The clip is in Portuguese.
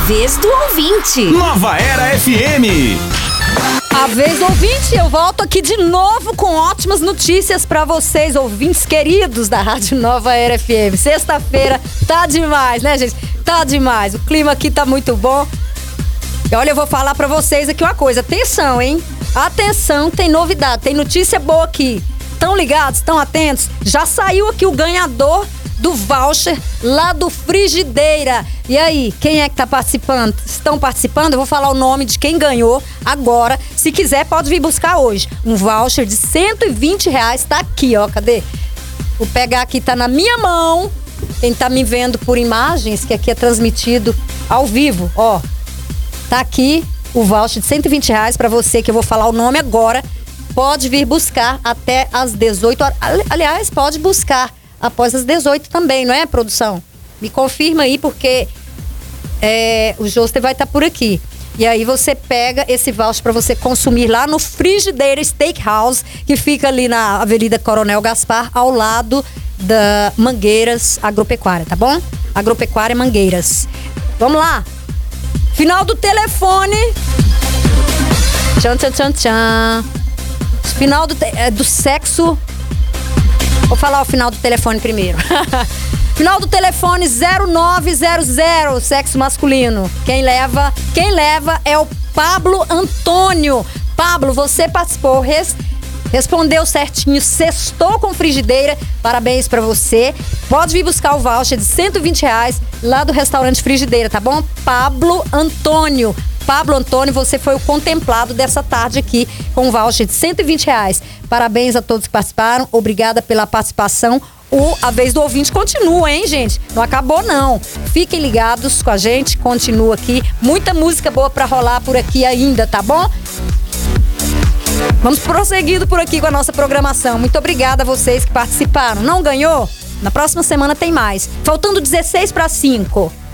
vez do ouvinte. Nova Era FM. A vez do ouvinte, eu volto aqui de novo com ótimas notícias pra vocês, ouvintes queridos da Rádio Nova Era FM. Sexta-feira tá demais, né, gente? Tá demais. O clima aqui tá muito bom. E olha, eu vou falar pra vocês aqui uma coisa. Atenção, hein? Atenção, tem novidade, tem notícia boa aqui. Estão ligados? Estão atentos? Já saiu aqui o ganhador do voucher lá do Frigideira. E aí, quem é que tá participando? Estão participando? Eu vou falar o nome de quem ganhou agora. Se quiser, pode vir buscar hoje. Um voucher de R$120, tá aqui, ó, cadê? Vou pegar aqui, tá na minha mão. Quem tá me vendo por imagens, que aqui é transmitido ao vivo, ó. Tá aqui o voucher de R$120 pra você, que eu vou falar o nome agora. Pode vir buscar até às 18 horas. Aliás, pode buscar após as 18 também, não é, produção? Me confirma aí, porque o Joster vai estar por aqui. E aí você pega esse voucher para você consumir lá no Frigideira Steakhouse, que fica ali na Avenida Coronel Gaspar, ao lado da Mangueiras Agropecuária, tá bom? Agropecuária Mangueiras. Vamos lá. Final do telefone. Tchan, tchan, tchan, tchan. Final do sexo. Vou falar o final do telefone primeiro. Final do telefone 0900, sexo masculino. Quem leva é o Pablo Antônio. Pablo, você participou, respondeu certinho, sextou com Frigideira. Parabéns pra você. Pode vir buscar o voucher de R$120 lá do restaurante Frigideira, tá bom? Pablo Antônio, você foi o contemplado dessa tarde aqui com um voucher de R$120. Parabéns a todos que participaram. Obrigada pela participação. A vez do ouvinte continua, hein, gente? Não acabou, não. Fiquem ligados com a gente. Continua aqui. Muita música boa pra rolar por aqui ainda, tá bom? Vamos prosseguindo por aqui com a nossa programação. Muito obrigada a vocês que participaram. Não ganhou? Na próxima semana tem mais. Faltando 16 para 5.